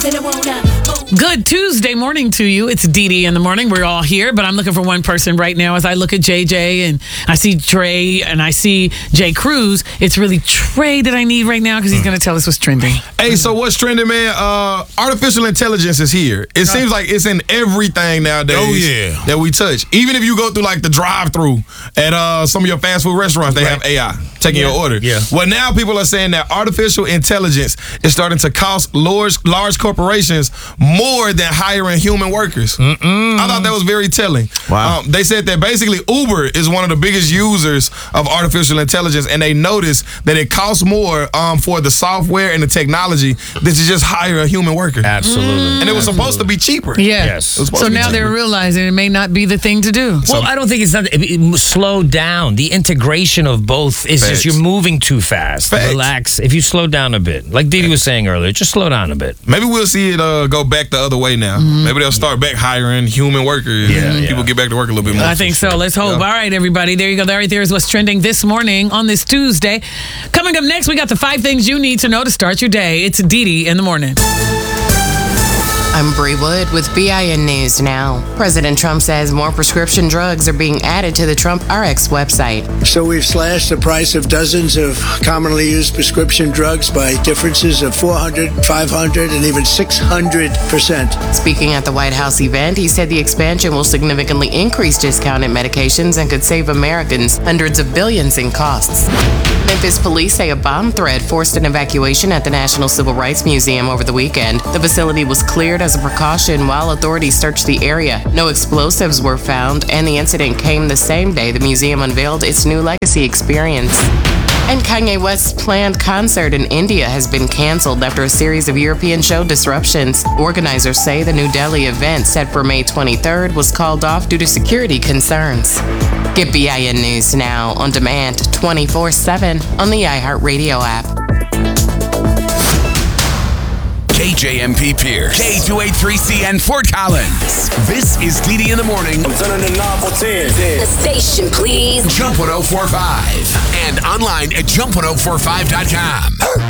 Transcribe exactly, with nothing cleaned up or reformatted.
Good Tuesday morning to you. It's Dee Dee in the morning. We're all here, but I'm looking for one person right now. As I look at J J and I see Trey and I see Jay Cruz, it's really Trey that I need right now because he's going to tell us what's trending. Hey, so what's trending, man? Uh, artificial intelligence is here. It seems like it's in everything nowadays oh, yeah. that we touch. Even if you go through like the drive-through at uh, some of your fast food restaurants, they right. have A I taking yeah. your order. Yeah. Well, now people are saying that artificial intelligence is starting to cost large, large corporations more than hiring human workers. Mm-mm. I thought that was very telling. Wow. Um, they said that basically Uber is one of the biggest users of artificial intelligence, and they noticed that it costs more um, for the software and the technology than to just hire a human worker. Absolutely. Mm. And it was Absolutely. supposed to be cheaper. Yeah. Yes. So now they're realizing it may not be the thing to do. Well, I don't think it's not. It, it, slow down. The integration of both is Facts. just you're moving too fast. Facts. Relax. If you slow down a bit, like Dee Dee was saying earlier, just slow down a bit. Maybe we'll see it uh, go back the other way now. Mm-hmm. Maybe they'll start back hiring human workers. Yeah, and yeah. people get back to work a little bit more. I think so. Let's hope. Yeah. All right, everybody. There you go. There, right there is what's trending this morning on this Tuesday. Coming up next, we got the five things you need to know to start your day. It's Dee Dee in the morning. I'm Bree Wood with B I N News Now. President Trump says more prescription drugs are being added to the Trump R X website. So we've slashed the price of dozens of commonly used prescription drugs by differences of four hundred, five hundred, and even six hundred percent. Speaking at the White House event, he said the expansion will significantly increase discounted medications and could save Americans hundreds of billions in costs. Memphis police say a bomb threat forced an evacuation at the National Civil Rights Museum over the weekend. The facility was cleared as a precaution while authorities searched the area. No explosives were found, and the incident came the same day the museum unveiled its new legacy experience. And Kanye West's planned concert in India has been canceled after a series of European show disruptions. Organizers say the New Delhi event set for May twenty-third was called off due to security concerns. Get B I N News Now on demand twenty-four seven on the iHeartRadio app. K J M P Pierce, K two eighty-three C N Fort Collins. This is Dee Dee in the morning. I'm turning the knob for ten. The station, please. Jump one oh four point five and online at jump one oh four five dot com.